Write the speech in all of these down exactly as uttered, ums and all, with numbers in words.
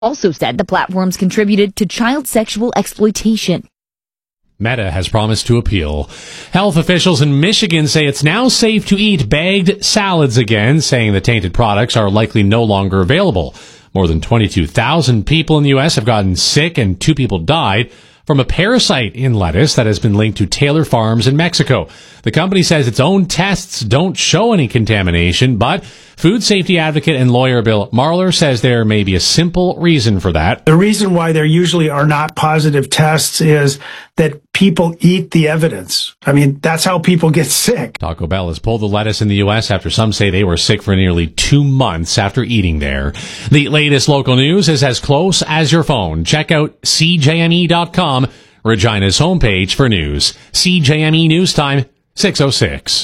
also said the platforms contributed to child sexual exploitation. Meta has promised to appeal. Health officials in Michigan say it's now safe to eat bagged salads again, saying the tainted products are likely no longer available. More than twenty-two thousand people in the U S have gotten sick and two people died from a parasite in lettuce that has been linked to Taylor Farms in Mexico. The company says its own tests don't show any contamination, but food safety advocate and lawyer Bill Marler says there may be a simple reason for that. The reason why there usually are not positive tests is that people eat the evidence. I mean, that's how people get sick. Taco Bell has pulled the lettuce in the U S after some say they were sick for nearly two months after eating there. The latest local news is as close as your phone. Check out C J M E dot com, Regina's homepage for news. C J M E News Time, six oh six.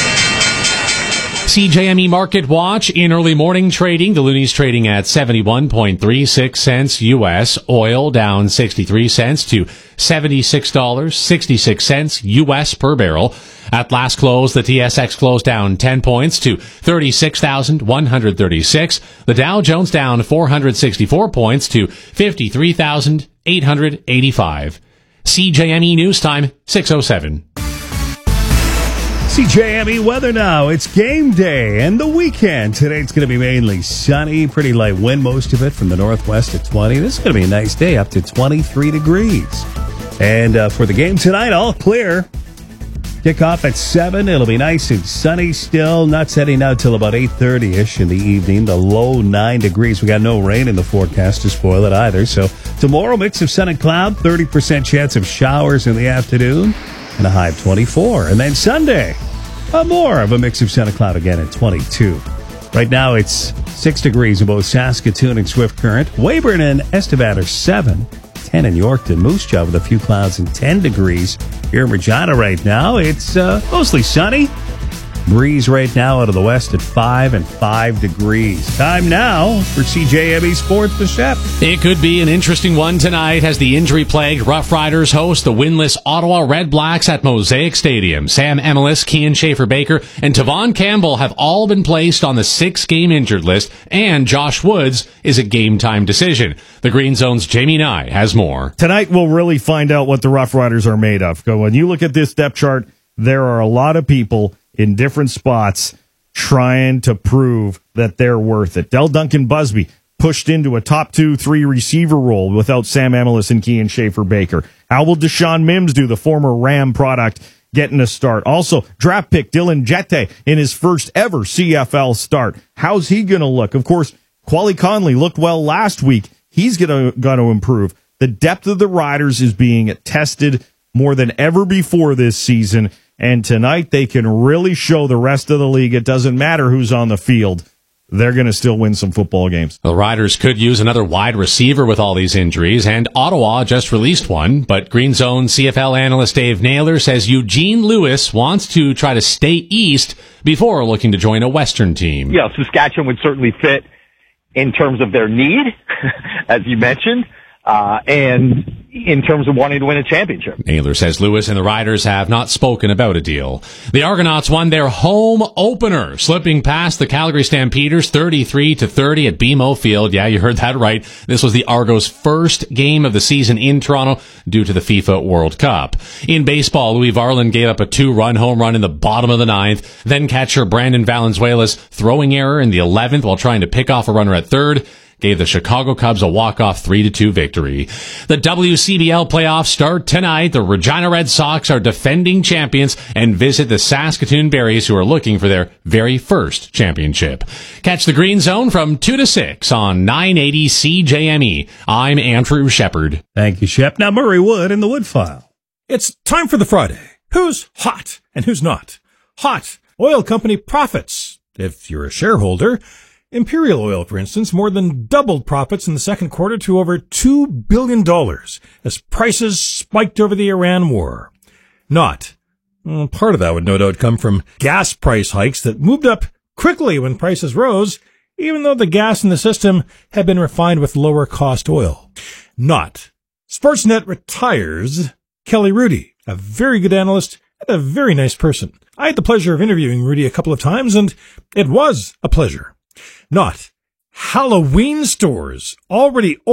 C J M E Market Watch in early morning trading. The Looney's trading at seventy-one point three six cents U S. Oil down sixty-three cents to seventy-six dollars and sixty-six cents U S per barrel. At last close, the T S X closed down ten points to thirty-six thousand one hundred thirty-six. The Dow Jones down four hundred sixty-four points to fifty-three thousand eight hundred eighty-five. C J M E News Time, six oh seven. C J M E weather now. It's game day and the weekend. Today it's going to be mainly sunny, pretty light wind, most of it from the northwest at twenty. This is going to be a nice day, up to twenty-three degrees. And uh, for the game tonight, all clear. Kickoff at seven. It'll be nice and sunny still. Not setting out till about eight thirty-ish in the evening. The low nine degrees. We got no rain in the forecast to spoil it either. So tomorrow, mix of sun and cloud. thirty percent chance of showers in the afternoon. And a high of twenty-four. And then Sunday, uh, more of a mix of sun and cloud again at twenty-two. Right now, it's six degrees in both Saskatoon and Swift Current. Weyburn and Estevan are seven. ten in Yorkton. Moose Jaw with a few clouds and ten degrees. Here in Regina right now, it's uh, mostly sunny. Breeze right now out of the west at five and five degrees. Time now for C J M E Sports with Shep. It could be an interesting one tonight as the injury-plagued Rough Riders host the winless Ottawa Red Blacks at Mosaic Stadium. Sam Emilus, Kian Schaefer-Baker, and Tavon Campbell have all been placed on the six-game injured list, and Josh Woods is a game-time decision. The Green Zone's Jamie Nye has more. Tonight we'll really find out what the Rough Riders are made of. When you look at this depth chart, there are a lot of people in different spots trying to prove that they're worth it. Del Duncan Busby pushed into a top two, three receiver role without Sam Emilus and Kian Schaefer-Baker. How will Deshaun Mims do, the former Ram product, getting a start? Also, draft pick Dylan Jette in his first ever C F L start. How's he going to look? Of course, Quali Conley looked well last week. He's going to going to improve. The depth of the Riders is being tested more than ever before this season. And tonight they can really show the rest of the league it doesn't matter who's on the field. They're going to still win some football games. The Riders could use another wide receiver with all these injuries, and Ottawa just released one. But Green Zone C F L analyst Dave Naylor says Eugene Lewis wants to try to stay east before looking to join a Western team. Yeah, Saskatchewan would certainly fit in terms of their need, as you mentioned. Uh, and in terms of wanting to win a championship. Naylor says Lewis and the Riders have not spoken about a deal. The Argonauts won their home opener, slipping past the Calgary Stampeders thirty-three to thirty at B M O Field. Yeah, you heard that right. This was the Argos' first game of the season in Toronto due to the FIFA World Cup. In baseball, Louis Varland gave up a two-run home run in the bottom of the ninth. Then catcher Brandon Valenzuela's throwing error in the eleventh while trying to pick off a runner at third gave the Chicago Cubs a walk-off three to two victory. The W C B L playoffs start tonight. The Regina Red Sox are defending champions and visit the Saskatoon Berries, who are looking for their very first championship. Catch the Green Zone from two to six on nine eighty C J M E. I'm Andrew Shepard. Thank you, Shep. Now Murray Wood in the Wood File. It's time for the Friday. Who's hot and who's not? Hot. Oil company profits. If you're a shareholder, Imperial Oil, for instance, more than doubled profits in the second quarter to over two billion dollars as prices spiked over the Iran war. Not. Well, part of that would no doubt come from gas price hikes that moved up quickly when prices rose, even though the gas in the system had been refined with lower cost oil. Not. Sportsnet retires Kelly Rudy, a very good analyst and a very nice person. I had the pleasure of interviewing Rudy a couple of times, and it was a pleasure. Not. Halloween stores already